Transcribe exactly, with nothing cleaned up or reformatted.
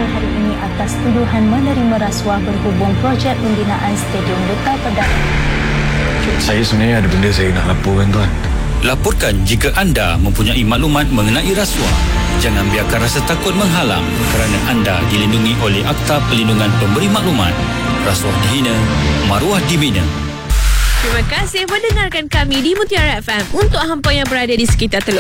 tersangka hari ini atas tuduhan menerima rasuah berhubung projek pembinaan Stadium Lutah Perdana. Saya sebenarnya ada benda saya nak laporkan, tuan. Laporkan jika anda mempunyai maklumat mengenai rasuah. Jangan biarkan rasa takut menghalang kerana anda dilindungi oleh Akta Perlindungan Pemberi Maklumat. Rasuah dihina, maruah dibina. Terima kasih mendengarkan kami di Mutiara F M. Untuk hampa yang berada di sekitar Teluk